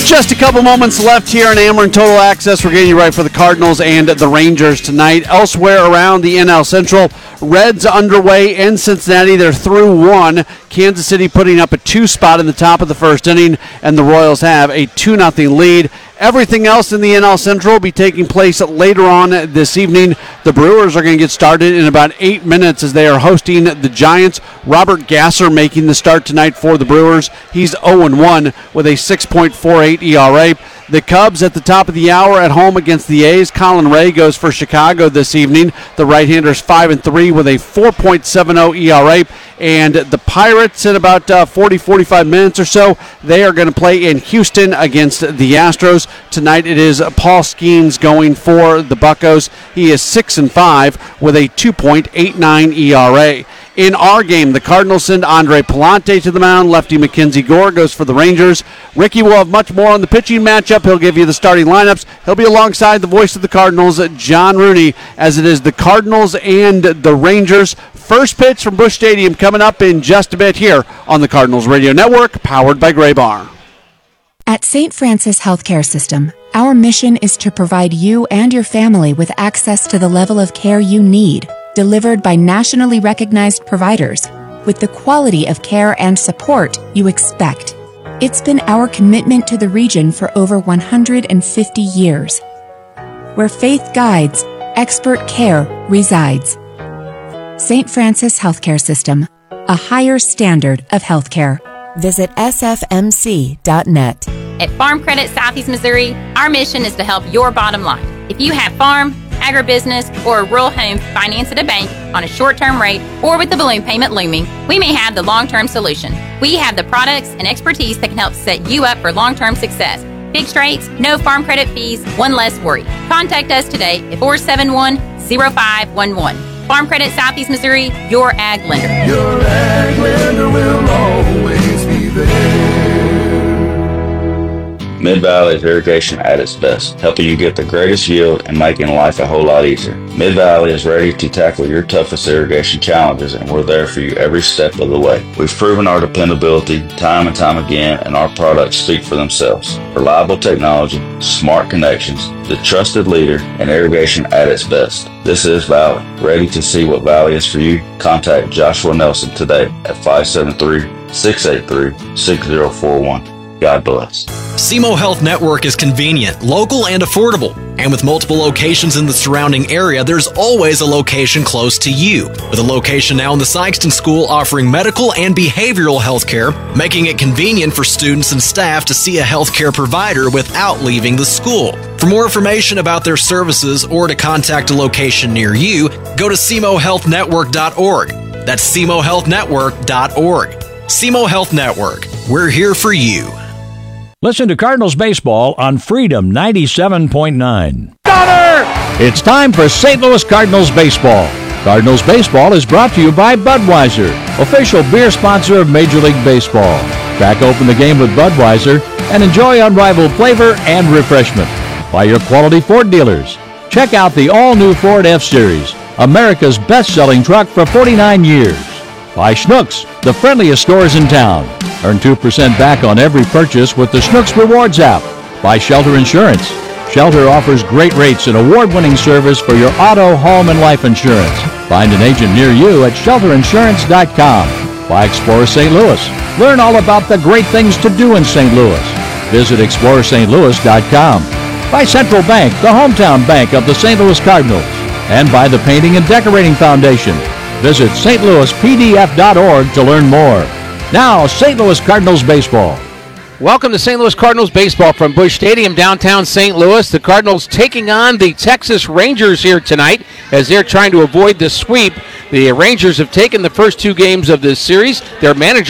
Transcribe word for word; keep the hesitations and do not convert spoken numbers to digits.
Just a couple moments left here in Ameren Total Access. We're getting you right for the Cardinals and the Rangers tonight. Elsewhere around the N L Central, Reds underway in Cincinnati. They're through one. Kansas City putting up a two spot in the top of the first inning, and the Royals have a two nothing lead. Everything else in the N L Central will be taking place later on this evening. The Brewers are going to get started in about eight minutes as they are hosting the Giants. Robert Gasser making the start tonight for the Brewers. He's oh and one with a six point four eight E R A. The Cubs at the top of the hour at home against the A's. Colin Ray goes for Chicago this evening. The right-hander's five and three with a four point seven oh E R A. And the Pirates in about uh, forty, forty-five minutes or so, they are going to play in Houston against the Astros. Tonight it is Paul Skeens going for the Buccos. He is six and five with a two point eight nine E R A. In our game, the Cardinals send Andre Palante to the mound. Lefty Mackenzie Gore goes for the Rangers. Ricky will have much more on the pitching matchup. He'll give you the starting lineups. He'll be alongside the voice of the Cardinals, John Rooney, as it is the Cardinals and the Rangers. First pitch from Busch Stadium coming up in just a bit here on the Cardinals Radio Network, powered by Gray Bar. At Saint Francis Healthcare System, our mission is to provide you and your family with access to the level of care you need, delivered by nationally recognized providers, with the quality of care and support you expect. It's been our commitment to the region for over one hundred fifty years. Where faith guides, expert care resides. Saint Francis Healthcare System, a higher standard of healthcare. Visit S F M C dot net. At Farm Credit Southeast Missouri, our mission is to help your bottom line. If you have farm, agribusiness, or a rural home financed at a bank on a short-term rate or with the balloon payment looming, we may have the long-term solution. We have the products and expertise that can help set you up for long-term success. Fixed rates, no farm credit fees, one less worry. Contact us today at four seven one, oh five one one. Farm Credit Southeast Missouri, your ag lender. Your ag lender will always be there. Mid-Valley's irrigation at its best, helping you get the greatest yield and making life a whole lot easier. Mid-Valley is ready to tackle your toughest irrigation challenges, and we're there for you every step of the way. We've proven our dependability time and time again, and our products speak for themselves. Reliable technology, smart connections, the trusted leader in irrigation at its best. This is Valley. Ready to see what Valley is for you? Contact Joshua Nelson today at five seven three, six eight three, six zero four one. God bless. S E M O Health Network is convenient, local, and affordable. And with multiple locations in the surrounding area, there's always a location close to you. With a location now in the Sykeston School offering medical and behavioral health care, making it convenient for students and staff to see a healthcare provider without leaving the school. For more information about their services or to contact a location near you, go to S E M O health network dot org. That's S E M O health network dot org. S E M O Health Network. We're here for you. Listen to Cardinals baseball on Freedom ninety-seven point nine. Donner! It's time for Saint Louis Cardinals baseball. Cardinals baseball is brought to you by Budweiser, official beer sponsor of Major League Baseball. Crack open the game with Budweiser and enjoy unrivaled flavor and refreshment. By your quality Ford dealers. Check out the all-new Ford F-Series, America's best-selling truck for forty-nine years. By Schnucks, the friendliest stores in town. Earn two percent back on every purchase with the Schnucks Rewards app. By Shelter Insurance. Shelter offers great rates and award-winning service for your auto, home, and life insurance. Find an agent near you at shelter insurance dot com. By Explore Saint Louis. Learn all about the great things to do in Saint Louis. Visit explore st louis dot com. By Central Bank, the hometown bank of the Saint Louis Cardinals. And by the Painting and Decorating Foundation. Visit st louis p d f dot org to learn more. Now, Saint Louis Cardinals baseball. Welcome to Saint Louis Cardinals baseball from Busch Stadium, downtown Saint Louis. The Cardinals taking on the Texas Rangers here tonight as they're trying to avoid the sweep. The Rangers have taken the first two games of this series. Their manager